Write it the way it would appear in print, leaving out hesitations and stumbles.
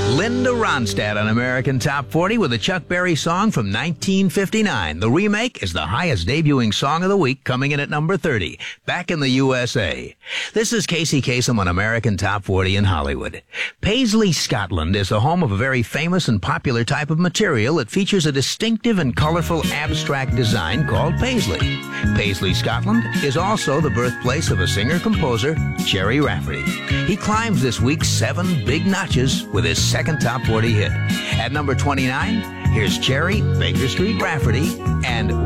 Linda Ronstadt on American Top 40 with a Chuck Berry song from 1959. The remake is the highest debuting song of the week, coming in at number 30, back in the USA. This is Casey Kasem on American Top 40 in Hollywood. Paisley, Scotland is the home of a very famous and popular type of material that features a distinctive and colorful abstract design called Paisley. Paisley, Scotland is also the birthplace of a singer-composer, Gerry Rafferty. He climbs this week 7 big notches with his second Top 40 hit. At number 29, here's Gerry, Baker Street Rafferty, and